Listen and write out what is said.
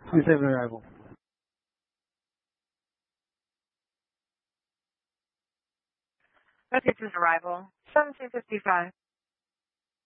Please have an arrival. Okay, this is arrival. 1755.